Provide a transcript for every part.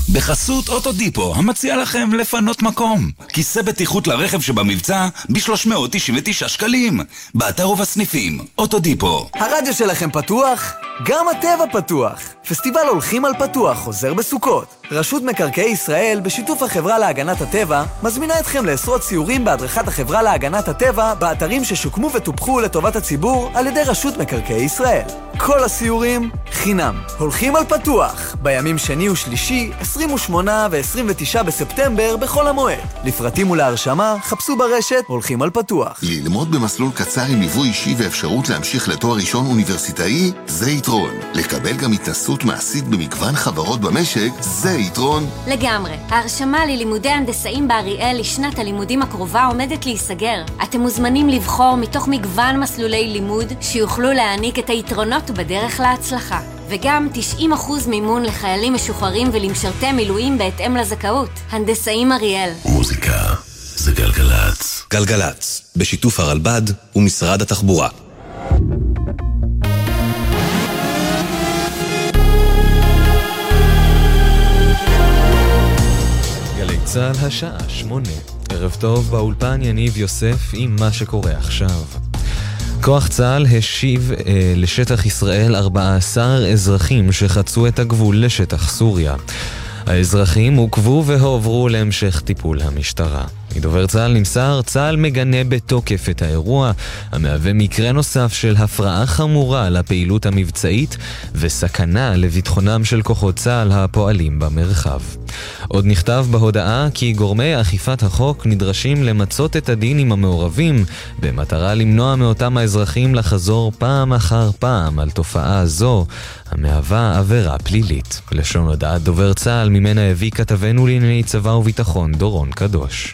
בחסות אוטודיפו, המציע לכם לפנות מקום. כיסא בטיחות לרכב שבמבצע ב-399 שקלים. באתר ובסניפים, אוטודיפו. הרדיו שלכם פתוח? גם הטבע פתוח. פסטיבל הולכים על פתוח חוזר בסוכות. רשות מקרקעי ישראל, בשיתוף החברה להגנת הטבע, מזמינה אתכם לעשרות סיורים בהדרכת החברה להגנת הטבע באתרים ששוקמו וטופחו לטובת הציבור על ידי רשות מקרקעי ישראל. כל הסיורים חינם. הולכים על פתוח, בימים שני ושלישי, 28 ו-29 בספטמבר בכל המועד. לפרטים ולהרשמה, חפשו ברשת הולכים על פתוח. ללמוד במסלול קצר עם ליווי אישי ואפשרות להמשיך לתואר ראשון אוניברסיטאי, זה יתרון. לקבל גם התנסות מעשית במגוון חברות במשק, זה יתרון. לגמרי. ההרשמה ללימודי הנדסאים באריאל לשנת הלימודים הקרובה עומדת להיסגר. אתם מוזמנים לבחור מתוך מגוון מסלולי לימוד שיוכלו להעניק את היתרונות בדרך להצלחה. וגם 90% מימון לחיילים משוחררים ולמשרתי מילואים בהתאם לזכאות. הנדסאים אריאל. מוזיקה זה גלגלץ. גלגלץ, בשיתוף הרלב"ד ומשרד התחבורה. גלי צהל השעה 8. ערב טוב, באולפן יניב יוסף עם מה שקורה עכשיו. כוח צהל השיב לשטח ישראל 14 אזרחים שחצו את הגבול לשטח סוריה. האזרחים עוכבו והועברו להמשך טיפול המשטרה. מדובר צהל נמסר, צהל מגנה בתוקף את האירוע, המהווה מקרה נוסף של הפרעה חמורה לפעילות המבצעית וסכנה לביטחונם של כוחות צהל הפועלים במרחב. עוד נכתב בהודעה כי גורמי אכיפת החוק נדרשים למצות את הדין עם המעורבים, במטרה למנוע מאותם האזרחים לחזור פעם אחר פעם על תופעה זו, המהווה עבירה פלילית. לשון הודעת דובר צהל ממנה הביא כתבנו לענייני צבא וביטחון דורון קדוש.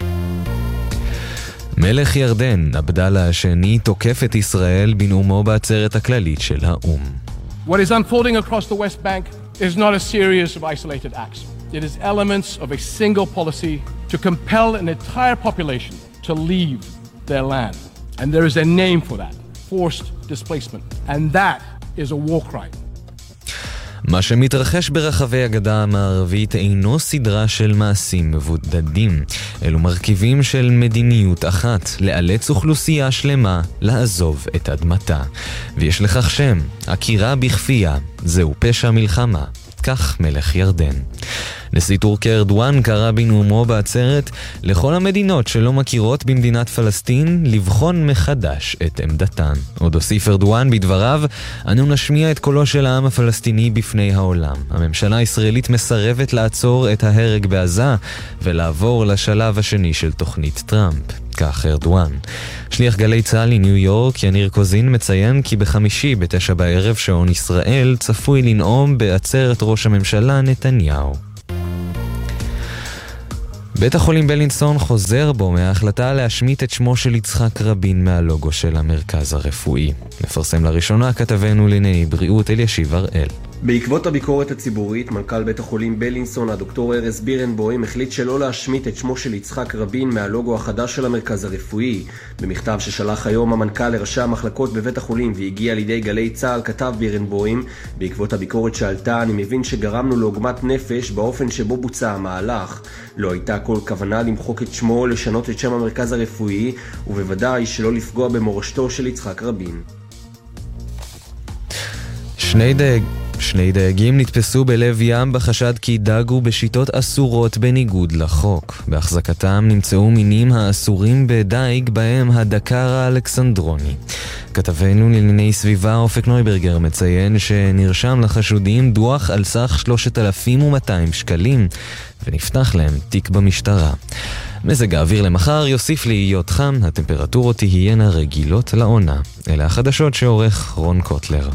מלך ירדן, עבדאללה השני, תוקף את ישראל בנאומו בעצרת הכללית של האו"ם. What is unfolding across the West Bank is not a series of isolated acts. It is elements of a single policy to compel an entire population to leave their land. And there is a name for that, forced displacement. And that is a war crime. מה שמתרחש ברחבי הגדה המערבית אינו סדרה של מעשים מבודדים, אלו מרכיבים של מדיניות אחת, לאלץ אוכלוסייה שלמה לעזוב את אדמתה. ויש לכך שם, עקירה בכפייה, זהו פשע מלחמה, כך מלך ירדן. נשיא טורקיה ארדואן קרא בנאומו בעצרת לכל המדינות שלא מכירות במדינת פלסטין לבחון מחדש את עמדתן. עוד הוסיף ארדואן בדבריו, אנו נשמיע את קולו של העם הפלסטיני בפני העולם. הממשלה הישראלית מסרבת לעצור את ההרג בעזה ולעבור לשלב השני של תוכנית טראמפ. כך ארדואן. שליח גלי צהל לניו יורק, יניר קוזין, מציין כי בחמישי ב-9 בערב שעון ישראל צפוי לנאום בעצרת ראש הממשלה נתניהו. בית החולים בלינסון חוזר בו מההחלטה להשמיט את שמו של יצחק רבין מהלוגו של המרכז הרפואי. נפרסם לראשונה כתבנו לענייני בריאות אלישיב הראל. בעקבות הביקורת הציבורית, מנכ"ל בית החולים בלינסון, הדוקטור ארז בירנבוים, החליט שלא להשמיט את שמו של יצחק רבין מהלוגו החדש של המרכז הרפואי. במכתב ששלח היום המנכ"ל לראשי המחלקות בבית החולים והגיע לידי גלי צהל, כתב בירנבוים, בעקבות הביקורת שעלתה, אני מבין שגרמנו לעוגמת נפש באופן שבו בוצע המהלך. לא הייתה כל כוונה למחוק את שמו, לשנות את שם המרכז הרפואי, ובוודאי שלא לפגוע במורשתו של יצחק רבין. שני דייגים נתפסו בלב ים בחשד כי דגו בשיטות אסורות בניגוד לחוק. בהחזקתם נמצאו מינים האסורים בדייג בהם הדקר האלכסנדרוני. כתבנו לענייני סביבה אופק נויברגר מציין שנרשם לחשודים דוח על סך 3,200 שקלים ונפתח להם תיק במשטרה. מזג האוויר למחר יוסיף להיות חם, הטמפרטורות תהיינה רגילות לעונה. אלה החדשות שעורך רון קוטלר.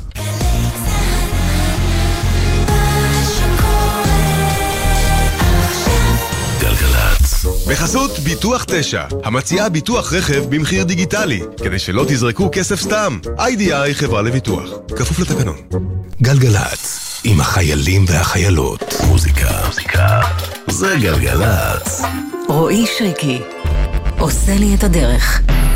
בחסות ביטוח 9, המציעה ביטוח רכב במחיר דיגיטלי, כדי שלא תזרקו כסף סתם. IDI חברה לביטוח, כפוף לתקנון. גלגלץ, עם החיילים והחיילות. מוזיקה זה גלגלץ. רועי שריקי עושה לי את הדרך.